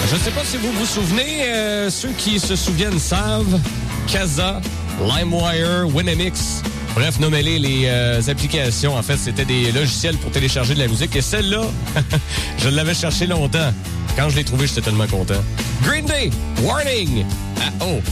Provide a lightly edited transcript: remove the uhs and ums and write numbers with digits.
Je ne sais pas si vous vous souvenez, ceux qui se souviennent savent, Kazaa, LimeWire, Winamix, bref, nommez-les les applications. En fait, c'était des logiciels pour télécharger de la musique. Et celle-là, je l'avais cherché longtemps. Quand je l'ai trouvée, j'étais tellement content. Green Day, Warning! Ah, oh!